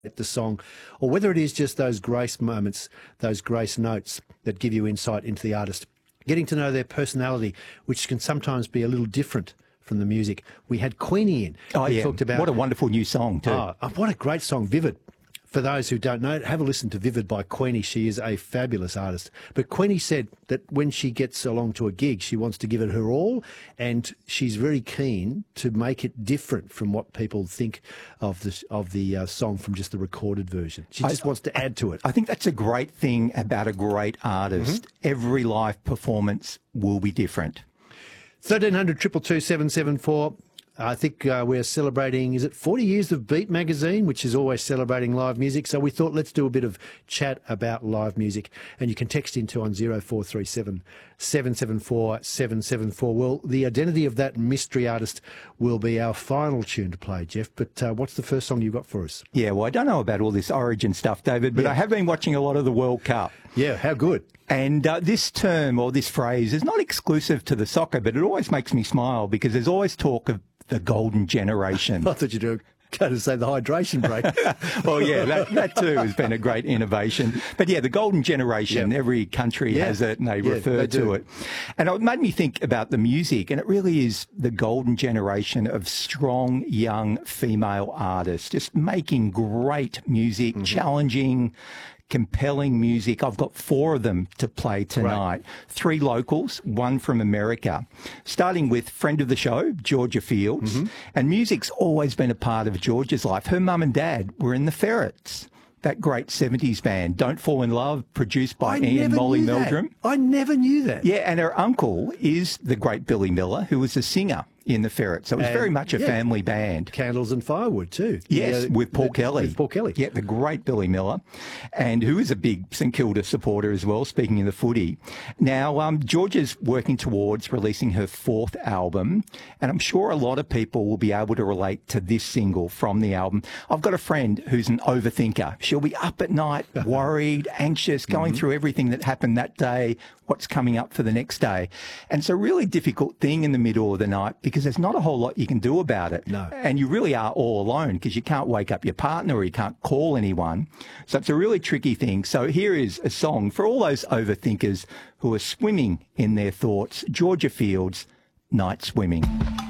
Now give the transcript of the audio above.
the song, or whether it is just those grace moments, those grace notes that give you insight into the artist. Getting to know their personality, which can sometimes be a little different from the music. We had Queenie in. Oh, yeah. Talked about, what a wonderful new song, too. Oh, what a great song, Vivid. For those who don't know, have a listen to Vivid by Queenie. She is a fabulous artist. But Queenie said that when she gets along to a gig, she wants to give it her all, and she's very keen to make it different from what people think of the song from just the recorded version. She just wants to add to it. I think that's a great thing about a great artist. Every live performance will be different. 1300 222 774. I think we're celebrating, is it 40 years of Beat Magazine, which is always celebrating live music. So we thought let's do a bit of chat about live music. And you can text into on 0437 774 774. Well, the identity of that mystery artist will be our final tune to play, Jeff. But what's the first song you've got for us? Yeah, well, I don't know about all this Origin stuff, David, but I have been watching a lot of the World Cup. Yeah, how good. And this term or this phrase is not exclusive to the soccer, but it always makes me smile because there's always talk of the golden generation. I thought you were going to say the hydration break. Well, yeah, that too has been a great innovation. But yeah, the golden generation, every country has it and they refer to it. And it made me think about the music, and it really is the golden generation of strong, young female artists just making great music, challenging, compelling music. I've got 4 of them to play tonight. Right. 3 locals, 1 from America. Starting with friend of the show, Georgia Fields. And music's always been a part of Georgia's life. Her mum and dad were in the Ferrets, that great 70s band, Don't Fall in Love, produced by Ian Molly Meldrum. I never knew that. Yeah, and her uncle is the great Billy Miller, who was a singer in the Ferrets. So it was very much a family band. Candles and Firewood too. Yes, with Paul Kelly. With Paul Kelly. Yeah, the great Billy Miller, and who is a big St Kilda supporter as well, speaking of the footy. Now, Georgia's working towards releasing her 4th album, and I'm sure a lot of people will be able to relate to this single from the album. I've got a friend who's an overthinker. She'll be up at night, worried, anxious, going through everything that happened that day, what's coming up for the next day. And it's a really difficult thing in the middle of the night because there's not a whole lot you can do about it. No. And you really are all alone because you can't wake up your partner or you can't call anyone. So it's a really tricky thing. So here is a song for all those overthinkers who are swimming in their thoughts. Georgia Fields, Night Swimming.